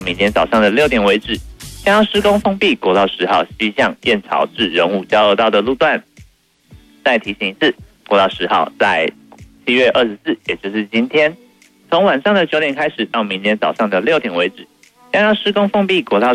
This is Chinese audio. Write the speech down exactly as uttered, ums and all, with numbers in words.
明天早上的六点为止，将要施工封闭国道十号西向燕巢至仁武交流道的路段。再提醒一次，国道十号在七月二十四，也就是今天，从晚上的九点开始到明天早上的六点为止，将要施工封闭国道